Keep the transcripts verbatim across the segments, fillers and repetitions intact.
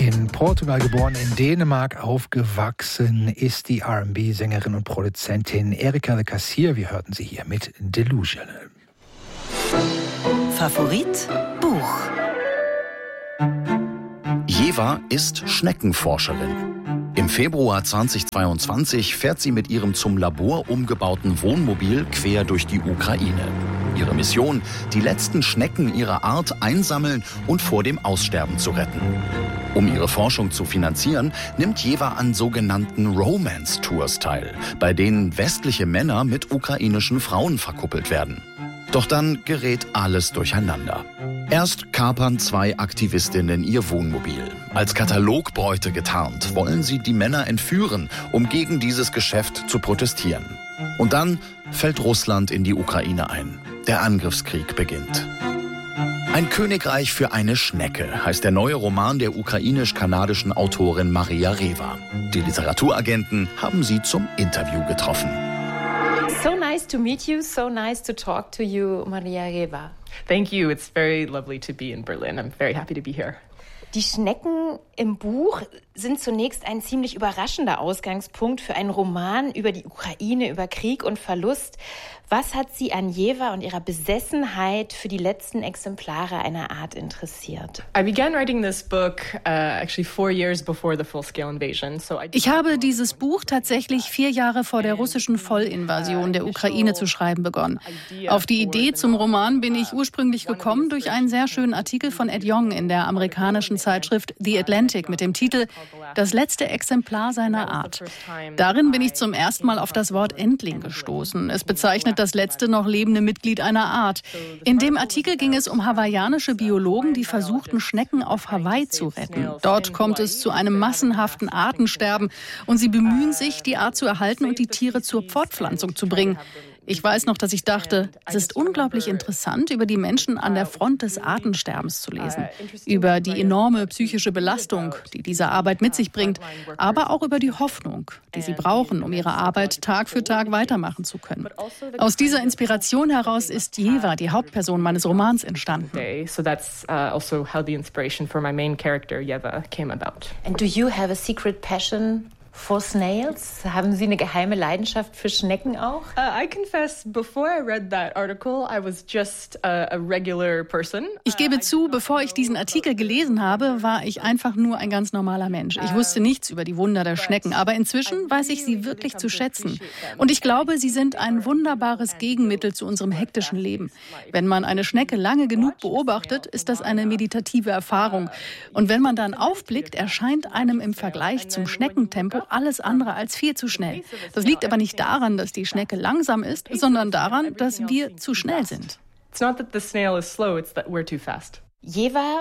In Portugal geboren, in Dänemark aufgewachsen, ist die R and B-Sängerin und Produzentin Erika de Cassier. Wir hörten sie hier mit Delusional. Favorit Buch. Jewa ist Schneckenforscherin. Im Februar zweitausendzweiundzwanzig fährt sie mit ihrem zum Labor umgebauten Wohnmobil quer durch die Ukraine. Ihre Mission: die letzten Schnecken ihrer Art einsammeln und vor dem Aussterben zu retten. Um ihre Forschung zu finanzieren, nimmt Jewa an sogenannten Romance-Tours teil, bei denen westliche Männer mit ukrainischen Frauen verkuppelt werden. Doch dann gerät alles durcheinander. Erst kapern zwei Aktivistinnen ihr Wohnmobil. Als Katalogbräute getarnt wollen sie die Männer entführen, um gegen dieses Geschäft zu protestieren. Und dann fällt Russland in die Ukraine ein. Der Angriffskrieg beginnt. Ein Königreich für eine Schnecke heißt der neue Roman der ukrainisch-kanadischen Autorin Maria Rewa. Die Literaturagenten haben sie zum Interview getroffen. So nice to meet you, so nice to talk to you, Maria Rewa. Thank you. It's very lovely to be in Berlin. I'm very happy to be here. Die Schnecken im Buch sind zunächst ein ziemlich überraschender Ausgangspunkt für einen Roman über die Ukraine, über Krieg und Verlust. Was hat Sie an Jewa und ihrer Besessenheit für die letzten Exemplare einer Art interessiert? I began writing this book uh, actually four years before the full-scale invasion. So I Ich habe dieses Buch tatsächlich vier Jahre vor der russischen Vollinvasion der Ukraine zu schreiben begonnen. Auf die Idee zum Roman bin ich ursprünglich gekommen durch einen sehr schönen Artikel von Ed Yong in der amerikanischen Zeitschrift The Atlantic mit dem Titel »Das letzte Exemplar seiner Art«. Darin bin ich zum ersten Mal auf das Wort Endling gestoßen. Es bezeichnet das letzte noch lebende Mitglied einer Art. In dem Artikel ging es um hawaiianische Biologen, die versuchten, Schnecken auf Hawaii zu retten. Dort kommt es zu einem massenhaften Artensterben und sie bemühen sich, die Art zu erhalten und die Tiere zur Fortpflanzung zu bringen. Ich weiß noch, dass ich dachte, es ist unglaublich interessant, über die Menschen an der Front des Artensterbens zu lesen, über die enorme psychische Belastung, die diese Arbeit mit sich bringt, aber auch über die Hoffnung, die sie brauchen, um ihre Arbeit Tag für Tag weitermachen zu können. Aus dieser Inspiration heraus ist Jewa, die Hauptperson meines Romans, entstanden. So that's uh, also how the inspiration for my main character Jewa came about. And do you have a secret passion for snails? Haben Sie eine geheime Leidenschaft für Schnecken auch? Uh, I confess, before I read that article, I was just a, a regular person. Ich gebe zu, bevor ich diesen Artikel gelesen habe, war ich einfach nur ein ganz normaler Mensch. Ich wusste nichts über die Wunder der Schnecken, aber inzwischen weiß ich sie wirklich zu schätzen. Und ich glaube, sie sind ein wunderbares Gegenmittel zu unserem hektischen Leben. Wenn man eine Schnecke lange genug beobachtet, ist das eine meditative Erfahrung. Und wenn man dann aufblickt, erscheint einem im Vergleich zum Schneckentempo alles andere als viel zu schnell. Das liegt aber nicht daran, dass die Schnecke langsam ist, sondern daran, dass wir zu schnell sind. It's not that the snail is slow, it's that we're too fast. Jewa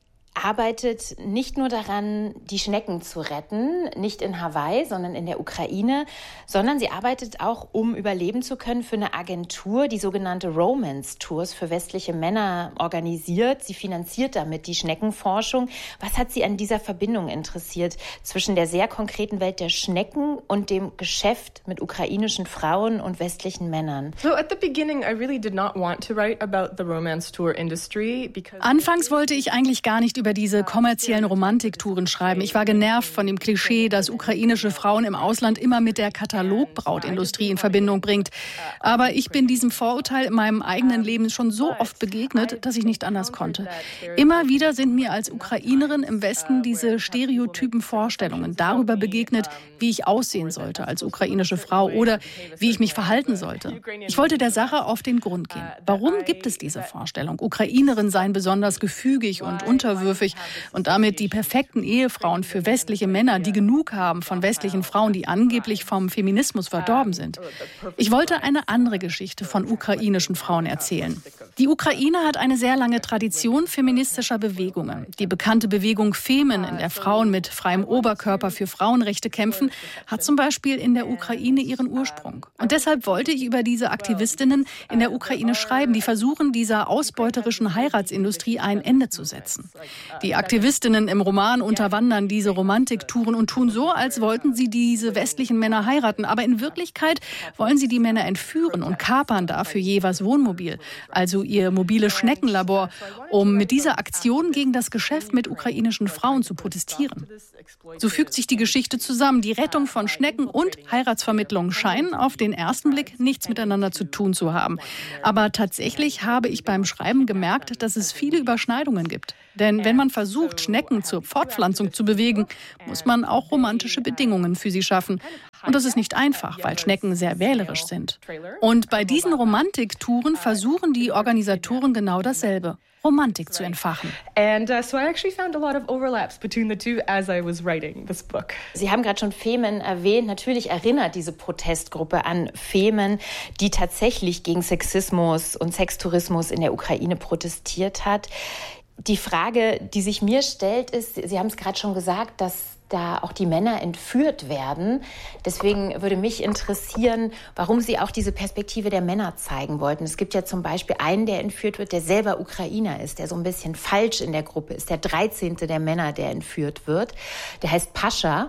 arbeitet nicht nur daran, die Schnecken zu retten, nicht in Hawaii, sondern in der Ukraine, sondern sie arbeitet auch, um überleben zu können, für eine Agentur, die sogenannte Romance-Tours für westliche Männer organisiert. Sie finanziert damit die Schneckenforschung. Was hat Sie an dieser Verbindung interessiert zwischen der sehr konkreten Welt der Schnecken und dem Geschäft mit ukrainischen Frauen und westlichen Männern? So at the beginning, I really did not want to write about the romance tour industry because Anfangs wollte ich eigentlich gar nicht über über diese kommerziellen Romantiktouren schreiben. Ich war genervt von dem Klischee, das ukrainische Frauen im Ausland immer mit der Katalogbrautindustrie in Verbindung bringt. Aber ich bin diesem Vorurteil in meinem eigenen Leben schon so oft begegnet, dass ich nicht anders konnte. Immer wieder sind mir als Ukrainerin im Westen diese stereotypen Vorstellungen darüber begegnet, wie ich aussehen sollte als ukrainische Frau oder wie ich mich verhalten sollte. Ich wollte der Sache auf den Grund gehen. Warum gibt es diese Vorstellung? Ukrainerinnen seien besonders gefügig und unterwürfig und damit die perfekten Ehefrauen für westliche Männer, die genug haben von westlichen Frauen, die angeblich vom Feminismus verdorben sind. Ich wollte eine andere Geschichte von ukrainischen Frauen erzählen. Die Ukraine hat eine sehr lange Tradition feministischer Bewegungen. Die bekannte Bewegung Femen, in der Frauen mit freiem Oberkörper für Frauenrechte kämpfen, hat zum Beispiel in der Ukraine ihren Ursprung. Und deshalb wollte ich über diese Aktivistinnen in der Ukraine schreiben, die versuchen, dieser ausbeuterischen Heiratsindustrie ein Ende zu setzen. Die Aktivistinnen im Roman unterwandern diese Romantiktouren und tun so, als wollten sie diese westlichen Männer heiraten. Aber in Wirklichkeit wollen sie die Männer entführen und kapern dafür Jevas Wohnmobil, also ihr mobiles Schneckenlabor, um mit dieser Aktion gegen das Geschäft mit ukrainischen Frauen zu protestieren. So fügt sich die Geschichte zusammen. Die Rettung von Schnecken und Heiratsvermittlung scheinen auf den ersten Blick nichts miteinander zu tun zu haben. Aber tatsächlich habe ich beim Schreiben gemerkt, dass es viele Überschneidungen gibt. Denn wenn man versucht, Schnecken zur Fortpflanzung zu bewegen, muss man auch romantische Bedingungen für sie schaffen. Und das ist nicht einfach, weil Schnecken sehr wählerisch sind. Und bei diesen Romantiktouren versuchen die Organisatoren genau dasselbe. Romantik zu entfachen. And uh, so I actually found a lot of overlaps between the two as I was writing this book. Sie haben gerade schon Femen erwähnt. Natürlich erinnert diese Protestgruppe an Femen, die tatsächlich gegen Sexismus und Sextourismus in der Ukraine protestiert hat. Die Frage, die sich mir stellt, ist, Sie haben es gerade schon gesagt, dass da auch die Männer entführt werden. Deswegen würde mich interessieren, warum Sie auch diese Perspektive der Männer zeigen wollten. Es gibt ja zum Beispiel einen, der entführt wird, der selber Ukrainer ist, der so ein bisschen falsch in der Gruppe ist, der dreizehnte der Männer, der entführt wird. Der heißt Pascha.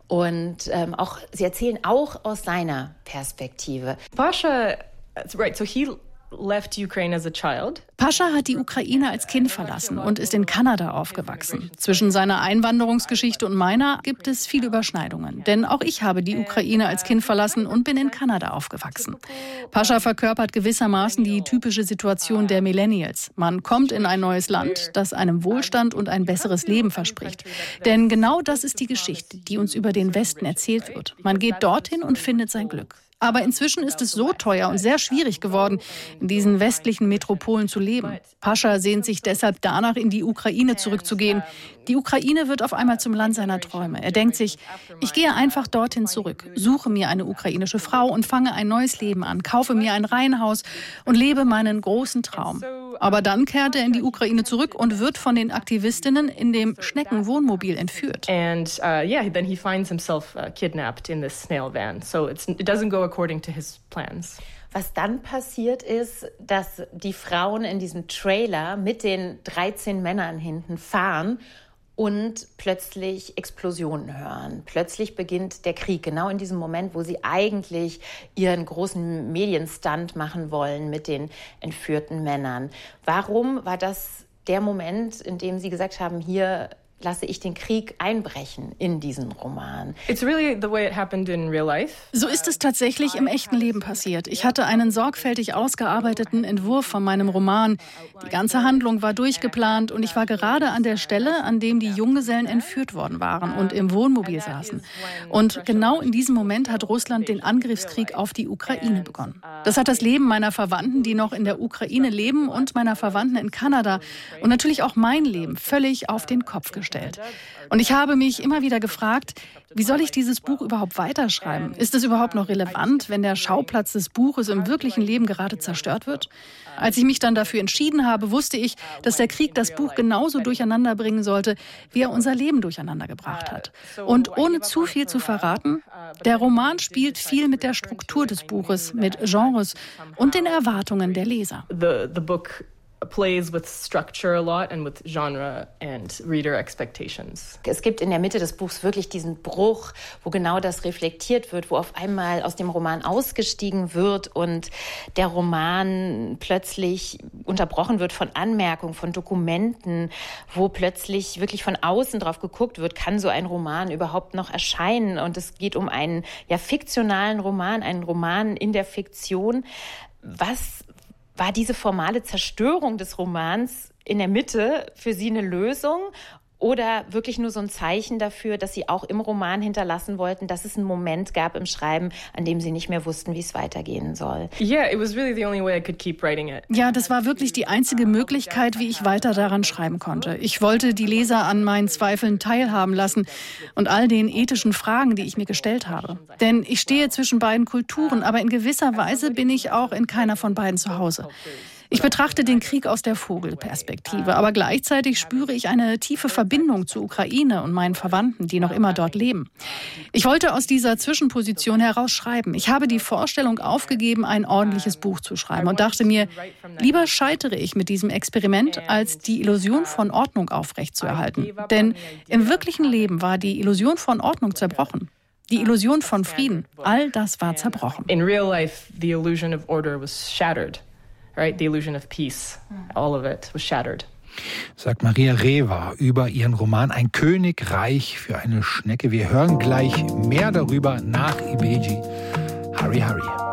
Und ähm, auch Sie erzählen auch aus seiner Perspektive. Pascha, right, so he left Ukraine as a child. Pascha hat die Ukraine als Kind verlassen und ist in Kanada aufgewachsen. Zwischen seiner Einwanderungsgeschichte und meiner gibt es viele Überschneidungen. Denn auch ich habe die Ukraine als Kind verlassen und bin in Kanada aufgewachsen. Pascha verkörpert gewissermaßen die typische Situation der Millennials. Man kommt in ein neues Land, das einem Wohlstand und ein besseres Leben verspricht. Denn genau das ist die Geschichte, die uns über den Westen erzählt wird. Man geht dorthin und findet sein Glück. Aber inzwischen ist es so teuer und sehr schwierig geworden, in diesen westlichen Metropolen zu leben. Pascha sehnt sich deshalb danach, in die Ukraine zurückzugehen. Die Ukraine wird auf einmal zum Land seiner Träume. Er denkt sich, ich gehe einfach dorthin zurück, suche mir eine ukrainische Frau und fange ein neues Leben an, kaufe mir ein Reihenhaus und lebe meinen großen Traum. Aber dann kehrt er in die Ukraine zurück und wird von den Aktivistinnen in dem Schneckenwohnmobil entführt. And uh, yeah, then he finds himself uh, kidnapped in this snail van. So it's, it doesn't go according to his plans. Was dann passiert ist, dass die Frauen in diesem Trailer mit den dreizehn Männern hinten fahren und plötzlich Explosionen hören. Plötzlich beginnt der Krieg, genau in diesem Moment, wo sie eigentlich ihren großen Medienstunt machen wollen mit den entführten Männern. Warum war das der Moment, in dem Sie gesagt haben, hier lasse ich den Krieg einbrechen in diesen Roman? It's really the way it happened in real life. So ist es tatsächlich im echten Leben passiert. Ich hatte einen sorgfältig ausgearbeiteten Entwurf von meinem Roman. Die ganze Handlung war durchgeplant und ich war gerade an der Stelle, an dem die Junggesellen entführt worden waren und im Wohnmobil saßen. Und genau in diesem Moment hat Russland den Angriffskrieg auf die Ukraine begonnen. Das hat das Leben meiner Verwandten, die noch in der Ukraine leben, und meiner Verwandten in Kanada und natürlich auch mein Leben völlig auf den Kopf gestellt. Und ich habe mich immer wieder gefragt, wie soll ich dieses Buch überhaupt weiterschreiben? Ist es überhaupt noch relevant, wenn der Schauplatz des Buches im wirklichen Leben gerade zerstört wird? Als ich mich dann dafür entschieden habe, wusste ich, dass der Krieg das Buch genauso durcheinander bringen sollte, wie er unser Leben durcheinander gebracht hat. Und ohne zu viel zu verraten, der Roman spielt viel mit der Struktur des Buches, mit Genres und den Erwartungen der Leser. The, the book plays with structure a lot and with genre and reader expectations. Es gibt in der Mitte des Buchs wirklich diesen Bruch, wo genau das reflektiert wird, wo auf einmal aus dem Roman ausgestiegen wird und der Roman plötzlich unterbrochen wird von Anmerkungen, von Dokumenten, wo plötzlich wirklich von außen drauf geguckt wird, kann so ein Roman überhaupt noch erscheinen? Und es geht um einen ja fiktionalen Roman, einen Roman in der Fiktion. Was war diese formale Zerstörung des Romans in der Mitte für Sie eine Lösung oder wirklich nur so ein Zeichen dafür, dass Sie auch im Roman hinterlassen wollten, dass es einen Moment gab im Schreiben, an dem Sie nicht mehr wussten, wie es weitergehen soll? Yeah, it was really the only way I could keep writing it. Ja, das war wirklich die einzige Möglichkeit, wie ich weiter daran schreiben konnte. Ich wollte die Leser an meinen Zweifeln teilhaben lassen und all den ethischen Fragen, die ich mir gestellt habe. Denn ich stehe zwischen beiden Kulturen, aber in gewisser Weise bin ich auch in keiner von beiden zu Hause. Ich betrachte den Krieg aus der Vogelperspektive, aber gleichzeitig spüre ich eine tiefe Verbindung zur Ukraine und meinen Verwandten, die noch immer dort leben. Ich wollte aus dieser Zwischenposition heraus schreiben. Ich habe die Vorstellung aufgegeben, ein ordentliches Buch zu schreiben und dachte mir, lieber scheitere ich mit diesem Experiment, als die Illusion von Ordnung aufrechtzuerhalten. Denn im wirklichen Leben war die Illusion von Ordnung zerbrochen. Die Illusion von Frieden, all das war zerbrochen. In real life, the illusion of order was shattered. Right? The illusion of peace, all of it was shattered. Sagt Maria Rewa über ihren Roman Ein Königreich für eine Schnecke. Wir hören gleich mehr darüber nach Ibeji. Hurry, hurry.